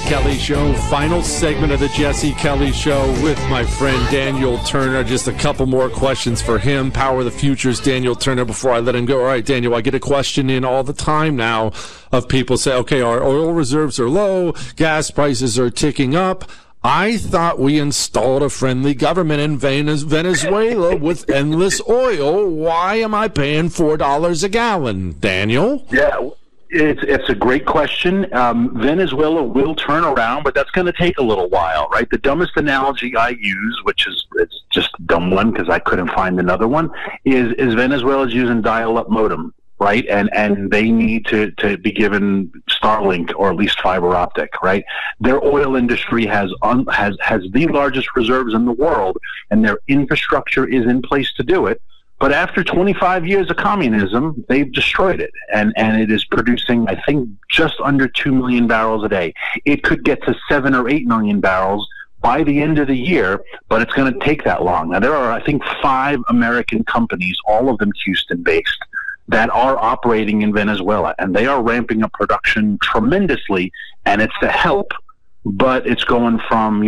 Kelly Show, final segment of the Jesse Kelly Show with my friend Daniel Turner. Just a couple more questions for him. Power the Future's Daniel Turner before I let him go. All right, Daniel, I get a question in all the time now of people say, okay, our oil reserves are low, gas prices are ticking up. I thought we installed a friendly government in Venezuela with endless oil. Why am I paying $4 a gallon, Daniel? Yeah, it's a great question. Venezuela will turn around, but that's going to take a little while, right? The dumbest analogy I use, which is it's just a dumb one because I couldn't find another one, is Venezuela's using dial-up modem, right? And they need to be given Starlink or at least fiber optic, right? Their oil industry has the largest reserves in the world, and their infrastructure is in place to do it. But after 25 years of communism, they've destroyed it, and it is producing, I think, just under 2 million barrels a day. It could get to 7 or 8 million barrels by the end of the year, but it's going to take that long. Now, there are, I think, 5 American companies, all of them Houston-based, that are operating in Venezuela, and they are ramping up production tremendously, and it's to help, but it's going from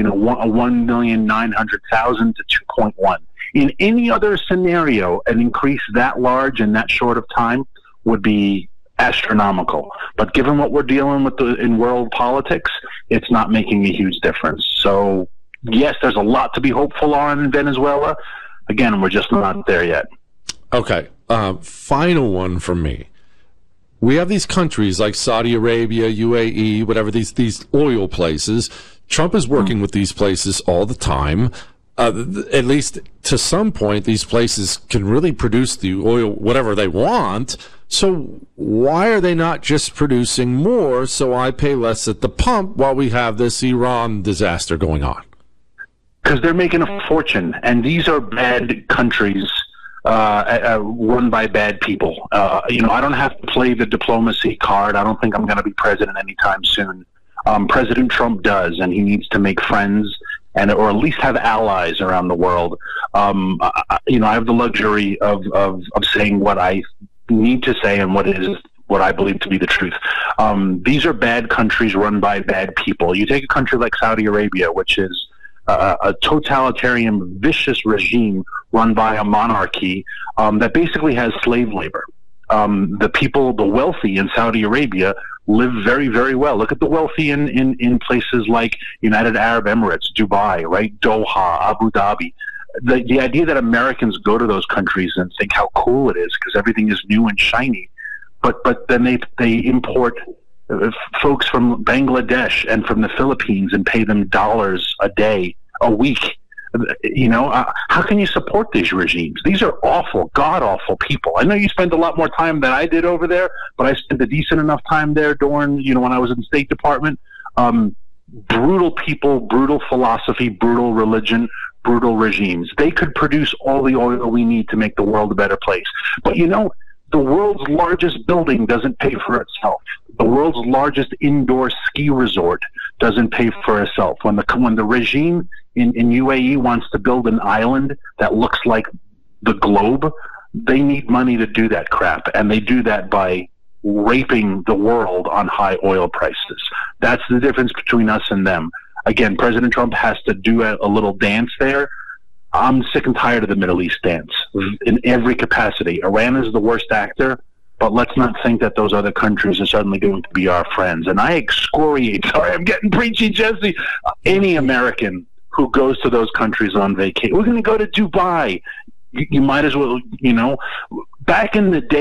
1,900,000 to 2.1. In any other scenario, an increase that large in that short of time would be astronomical. But given what we're dealing with in world politics, it's not making a huge difference. So, yes, there's a lot to be hopeful on in Venezuela. Again, we're just not there yet. Okay. Final one from me. We have these countries like Saudi Arabia, UAE, whatever, these oil places. Trump is working with these places all the time. At least to some point, these places can really produce the oil, whatever they want. So why are they not just producing more so I pay less at the pump while we have this Iran disaster going on? Because they're making a fortune, and these are bad countries run by bad people. I don't have to play the diplomacy card. I don't think I'm going to be president anytime soon. President Trump does, and he needs to make friends or at least have allies around the world. I have the luxury of saying what I need to say and what I believe to be the truth. These are bad countries run by bad people. You take a country like Saudi Arabia, which is a totalitarian, vicious regime run by a monarchy that basically has slave labor. The people, the wealthy in Saudi Arabia, live very, very well. Look at the wealthy in places like United Arab Emirates, Dubai, right? Doha, Abu Dhabi. The idea that Americans go to those countries and think how cool it is because everything is new and shiny, but then they import folks from Bangladesh and from the Philippines and pay them dollars a day, a week. How can you support these regimes? These are awful, god-awful people. I know you spend a lot more time than I did over there, but I spent a decent enough time there during, when I was in the State Department. Brutal people, brutal philosophy, brutal religion, brutal regimes. They could produce all the oil we need to make the world a better place. But, the world's largest building doesn't pay for itself. The world's largest indoor ski resort doesn't pay for itself. When the regime in UAE wants to build an island that looks like the globe, they need money to do that crap, and they do that by raping the world on high oil prices. That's the difference between us and them. Again, President Trump has to do a little dance there. I'm sick and tired of the Middle East dance in every capacity. Iran is the worst actor, but let's not think that those other countries are suddenly going to be our friends. And I excoriate, sorry, I'm getting preachy, Jesse, any American who goes to those countries on vacation. We're going to go to Dubai. You might as well, back in the day,